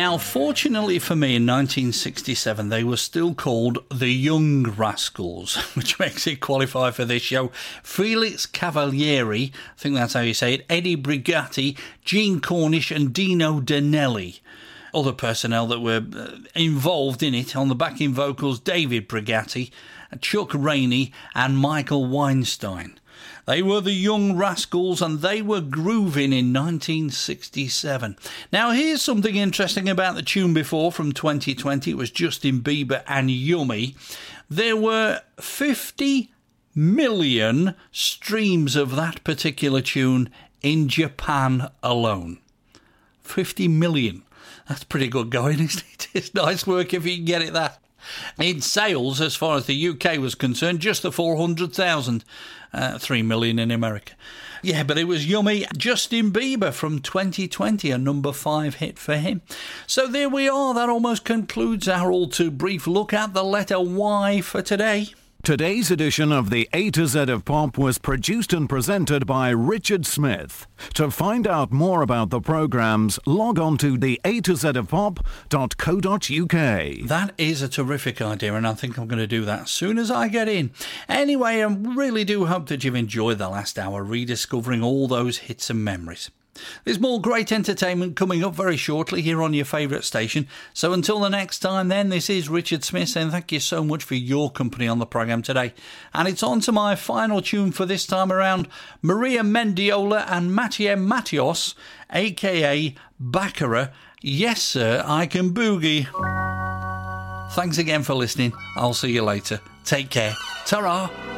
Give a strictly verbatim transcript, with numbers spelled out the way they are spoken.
Now, fortunately for me, in nineteen sixty-seven, they were still called the Young Rascals, which makes it qualify for this show. Felix Cavalieri, I think that's how you say it, Eddie Brigatti, Gene Cornish and Dino Danelli. Other personnel that were involved in it, on the backing vocals, David Brigatti, Chuck Rainey and Michael Weinstein. They were the Young Rascals and they were grooving in nineteen sixty-seven. Now, here's something interesting about the tune before from twenty twenty. It was Justin Bieber and Yummy. There were fifty million streams of that particular tune in Japan alone. fifty million. That's pretty good going, isn't it? It's nice work if you can get it that. In sales, as far as the U K was concerned, just the four hundred thousand, uh, three million in America. Yeah, but it was Yummy. Justin Bieber from twenty twenty, a number five hit for him. So there we are. That almost concludes our all too brief look at the letter Y for today. Today's edition of the A to Z of Pop was produced and presented by Richard Smith. To find out more about the programmes, log on to the a to z of pop dot co dot uk. That is a terrific idea, and I think I'm going to do that as soon as I get in. Anyway, I really do hope that you've enjoyed the last hour rediscovering all those hits and memories. There's more great entertainment coming up very shortly here on your favourite station. So until the next time then, this is Richard Smith saying thank you so much for your company on the programme today. And it's on to my final tune for this time around, Maria Mendiola and Mattia Matios, a k a. Baccara. Yes, sir, I can boogie. Thanks again for listening. I'll see you later. Take care. Ta-ra.